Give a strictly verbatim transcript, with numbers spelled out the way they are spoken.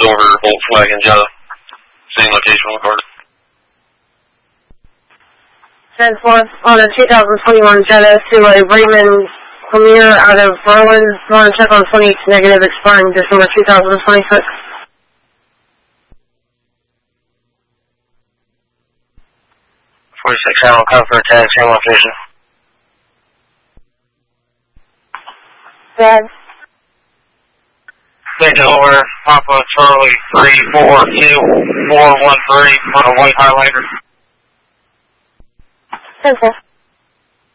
over Volkswagen Jetta. Same location recorded. ten four on a two thousand twenty-one Jetta to a Raymond Premier out of Berlin. Want to check on twenty-eight negative expiring December two thousand twenty-six. forty-six Hamilton, come for a tag, same location. Dad. Take it over, Papa Charlie three four two four one three on a white Highlander. ten four.